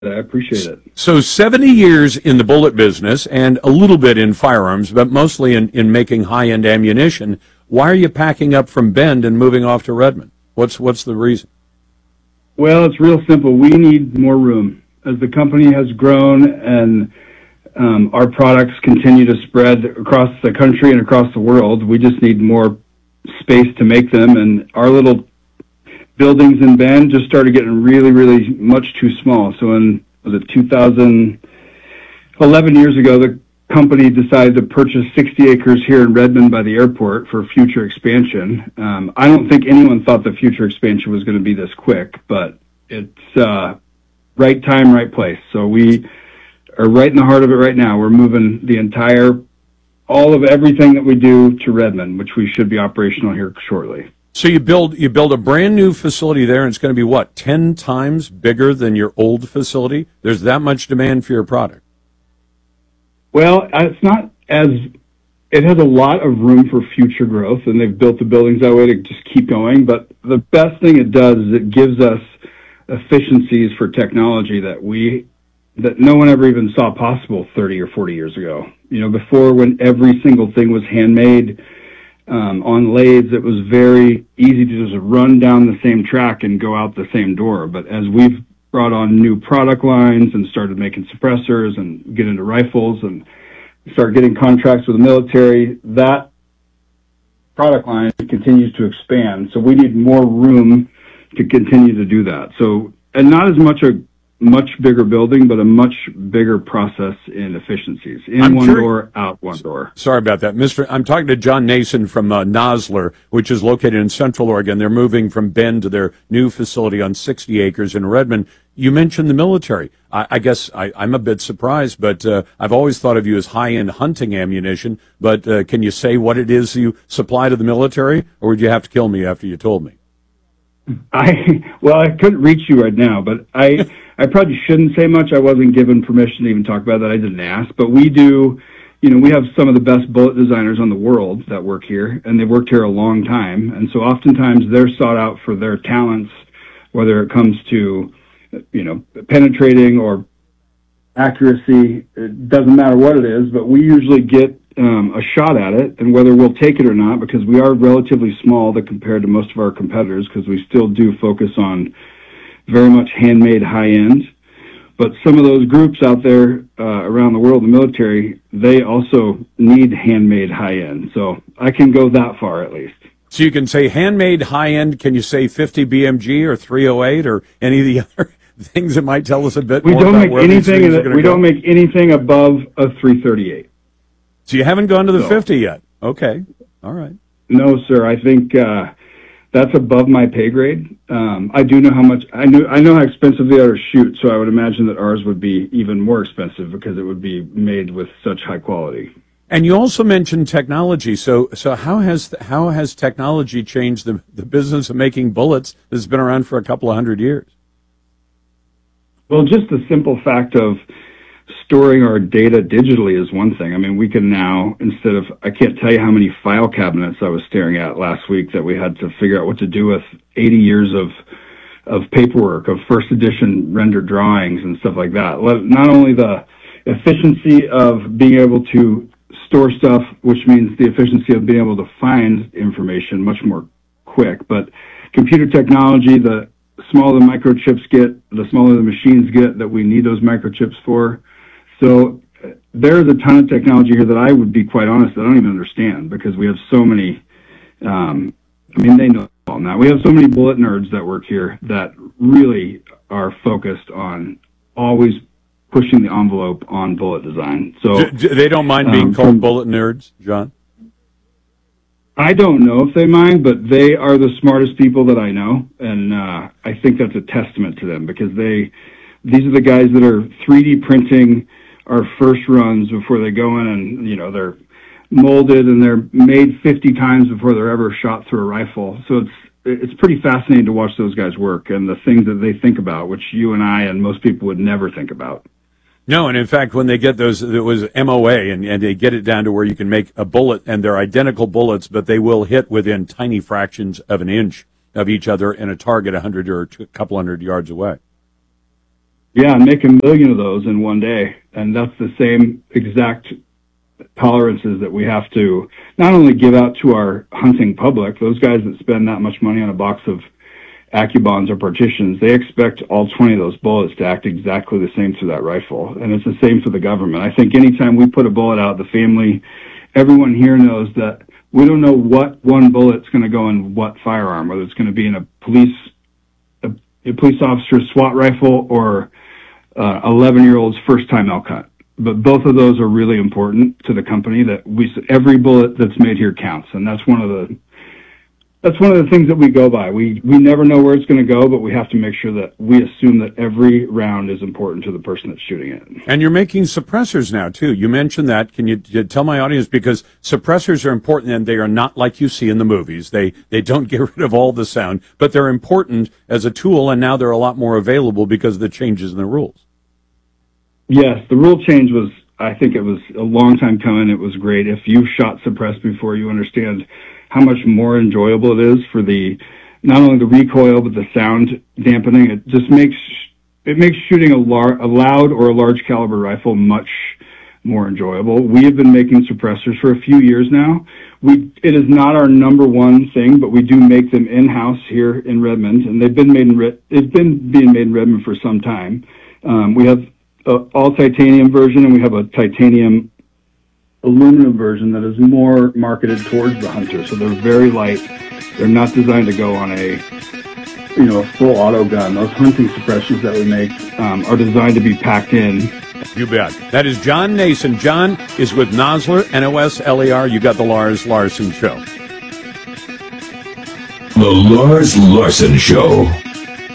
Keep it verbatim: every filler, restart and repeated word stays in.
I appreciate it. So seventy years in the bullet business and a little bit in firearms, but mostly in, in making high-end ammunition. Why are you packing up from Bend and moving off to Redmond? What's what's the reason? Well, it's real simple. We need more room. As the company has grown and um, our products continue to spread across the country and across the world, we just need more space to make them. And our little buildings in Bend just started getting really, really much too small. So in, was it two thousand eleven years ago, the company decided to purchase sixty acres here in Redmond by the airport for future expansion. Um, I don't think anyone thought the future expansion was going to be this quick, but it's uh, right time, right place. So we are right in the heart of it right now. We're moving the entire, all of everything that we do to Redmond, which we should be operational here shortly. So you build you build a brand new facility there, and it's going to be what, ten times bigger than your old facility? There's that much demand for your product. Well, it's not as, it has a lot of room for future growth, and they've built the buildings that way to just keep going. But the best thing it does is it gives us efficiencies for technology that we, that no one ever even saw possible thirty or forty years ago. You know, before, when every single thing was handmade um, on lathes, it was very easy to just run down the same track and go out the same door. But as we've brought on new product lines and started making suppressors and get into rifles and start getting contracts with the military, that product line continues to expand. So we need more room to continue to do that. So, and not as much a much bigger building, but a much bigger process in efficiencies. In I'm one curious. door, out one door. Sorry about that, Mister I'm talking to John Nason from uh, Nosler, which is located in Central Oregon. They're moving from Bend to their new facility on sixty acres in Redmond. You mentioned the military. I, I guess I, I'm a bit surprised, but uh, I've always thought of you as high-end hunting ammunition. But uh, can you say what it is you supply to the military, or would you have to kill me after you told me? I well, I couldn't reach you right now, but I I probably shouldn't say much. I wasn't given permission to even talk about that. I didn't ask, but we do. You know, we have some of the best bullet designers on the world that work here, and they've worked here a long time. And so oftentimes they're sought out for their talents, whether it comes to, you know, penetrating or accuracy. It doesn't matter what it is, but we usually get um, a shot at it, and whether we'll take it or not, because we are relatively small to compared to most of our competitors, because we still do focus on very much handmade high end. But some of those groups out there uh, around the world, the military, they also need handmade high end. So I can go that far at least. So you can say handmade high end. Can you say fifty B M G or three oh eight or any of the other things that might tell us a bit we more don't about make where anything these things are we go? don't make anything above a three thirty-eight. So you haven't gone to the so, fifty yet? Okay, all right. No, sir. I think uh, that's above my pay grade. Um, I do know how much I know. I know how expensive the others shoot, so I would imagine that ours would be even more expensive because it would be made with such high quality. And you also mentioned technology. So, so how has how has technology changed the the business of making bullets that's been around for a couple of hundred years? Well, just the simple fact of storing our data digitally is one thing. I mean, we can now, instead of, I can't tell you how many file cabinets I was staring at last week that we had to figure out what to do with eighty years of of paperwork, of first edition rendered drawings and stuff like that. Not only the efficiency of being able to store stuff, which means the efficiency of being able to find information much more quick, but computer technology, the smaller the microchips get, the smaller the machines get that we need those microchips for. So uh, there's a ton of technology here that I would be quite honest, I don't even understand, because we have so many, um, I mean, they know all now. We have so many bullet nerds that work here that really are focused on always pushing the envelope on bullet design. So D- they don't mind being um, called from, bullet nerds, John? I don't know if they mind, but they are the smartest people that I know, and uh, I think that's a testament to them, because they, these are the guys that are three D printing our first runs before they go in, and you know they're molded and they're made fifty times before they're ever shot through a rifle. So it's it's pretty fascinating to watch those guys work and the things that they think about, which you and I and most people would never think about. No, and in fact, when they get those, it was M O A, and, and they get it down to where you can make a bullet, and they're identical bullets, but they will hit within tiny fractions of an inch of each other in a target a hundred or a couple hundred yards away. Yeah, and make a million of those in one day. And that's the same exact tolerances that we have to not only give out to our hunting public, those guys that spend that much money on a box of Accubons or partitions, they expect all twenty of those bullets to act exactly the same through that rifle. And it's the same for the government. I think anytime we put a bullet out, the family, everyone here knows that we don't know what one bullet's going to go in what firearm, whether it's going to be in a police, a, a police officer's SWAT rifle or uh, eleven year old's first time elk hunt. But both of those are really important to the company, that we, every bullet that's made here counts. And that's one of the, that's one of the things that we go by. We, we never know where it's going to go, but we have to make sure that we assume that every round is important to the person that's shooting it. And you're making suppressors now too. You mentioned that. Can you, you tell my audience, because suppressors are important and they are not like you see in the movies. They, they don't get rid of all the sound, but they're important as a tool. And now they're a lot more available because of the changes in the rules. Yes, the rule change was, I think it was a long time coming. It was great. If you've shot suppressed before, you understand how much more enjoyable it is for the, not only the recoil, but the sound dampening. It just makes, it makes shooting a, lar- a loud or a large caliber rifle much more enjoyable. We have been making suppressors for a few years now. We, it is not our number one thing, but we do make them in-house here in Redmond, and they've been made in, Red- it's been being made in Redmond for some time. Um, we have Uh, all titanium version, and we have a titanium aluminum version that is more marketed towards the hunter. So they're very light. They're not designed to go on a, you know, a full auto gun. Those hunting suppressors that we make um, are designed to be packed in. You bet. That is John Nason. John is with Nosler, N O S L E R. You got the Lars Larson Show. The Lars Larson Show.